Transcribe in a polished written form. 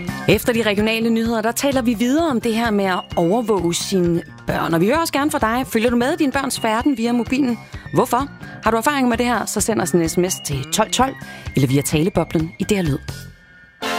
Efter de regionale nyheder, der taler vi videre om det her med at overvåge sine børn. Og vi hører også gerne fra dig. Følger du med i din børns færden via mobilen? Hvorfor? Har du erfaring med det her, så send os en sms til 1212 eller via taleboblen i DR Lyd.